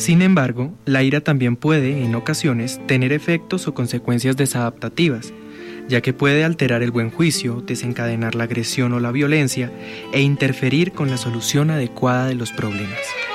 Sin embargo, la ira también puede, en ocasiones, tener efectos o consecuencias desadaptativas, ya que puede alterar el buen juicio, desencadenar la agresión o la violencia e interferir con la solución adecuada de los problemas.